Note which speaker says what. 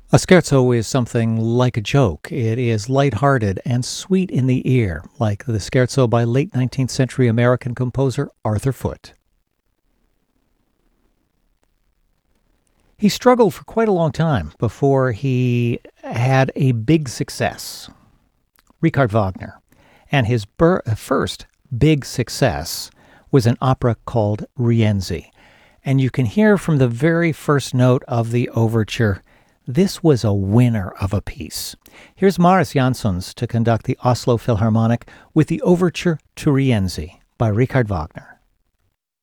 Speaker 1: A scherzo is something like a joke. It is light-hearted and sweet in the ear, like the scherzo by late 19th century American composer Arthur Foote. He struggled for quite a long time before he had a big success. Richard Wagner. And his first big success was an opera called Rienzi. And you can hear from the very first note of the overture, this was a winner of a piece. Here's Marius Jansons to conduct the Oslo Philharmonic with the overture to Rienzi by Richard Wagner.